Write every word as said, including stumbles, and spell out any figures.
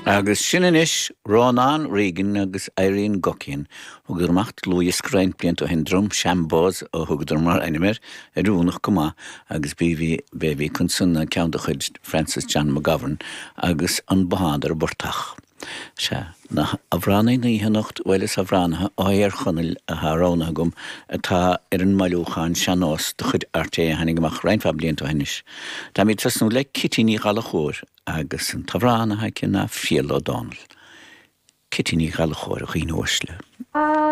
Agus sinan is Ronan Regan agus Irene Gockian hugur macht Louis Grant bliant o hendrum Shambos o hugur mar einmer a rúnach goma agus bívi bevi kunsunna countachid Francis John McGovern agus an bahadar bortach. Se na afrana ní hanocht welis afrana áir chonil a harona gum atá ar an malúchan seanós de chud arte hannig amach reinfa bliant o hennis. Da mi trasnú le kitty ní galachór agus an tafrana haike na fiel o Donald. Kitty ní galachór a chyn